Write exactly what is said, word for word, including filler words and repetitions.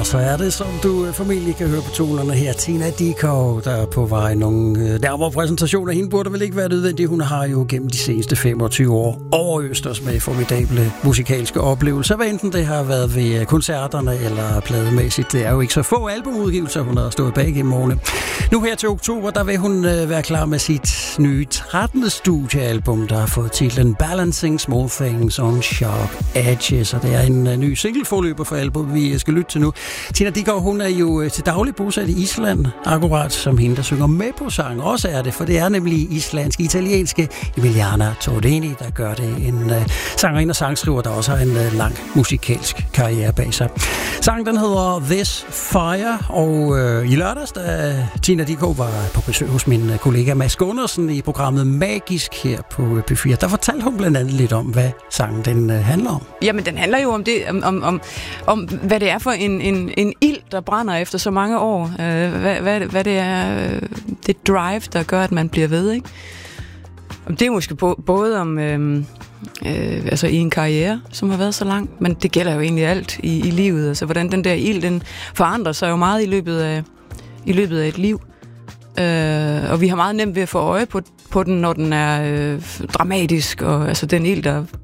Og så er det, som du formentlig kan høre på tonerne her, Tina Dickow, der er på vej. Nogle nærmere præsentationer af hende burde vel ikke være nødvendigt. Hun har jo gennem de seneste femogtyve år overøst os med formidable musikalske oplevelser. Hvad enten det har været ved koncerterne eller plademæssigt. Det er jo ikke så få albumudgivelser, hun har stået bag gennem årene. Nu her til oktober, der vil hun være klar med sit nye trettende studiealbum, der har fået titlen Balancing Small Things on Sharp Edges. Og det er en ny singleforløber for album, vi skal lytte til nu. Tina Dickow, hun er jo til daglig bosat i Island, akkurat som hende, der synger med på sang. Også er det, for det er nemlig islandsk-italienske Emiliana Tordini, der gør det. En uh, sangerinde og sangskriver, der også har en uh, lang musikalsk karriere bag sig. Sangen, den hedder This Fire, og uh, i lørdags, da Tina Dickow var på besøg hos min uh, kollega Mads Gundersen i programmet Magisk her på uh, P fire, der fortalte hun blandt andet lidt om, hvad sangen den uh, handler om. Jamen, den handler jo om det, om, om, om, om hvad det er for en, en, en ild, der brænder efter så mange år. Øh, hvad, hvad, hvad det er, øh, det drive, der gør, at man bliver ved, ikke? Det er måske både om, øh, øh, altså i en karriere, som har været så lang, men det gælder jo egentlig alt i, i livet. Altså, hvordan den der ild, den forandrer sig jo meget i løbet af, i løbet af et liv. Øh, og vi har meget nemt ved at få øje på, på den, når den er øh, dramatisk, og altså den ild, der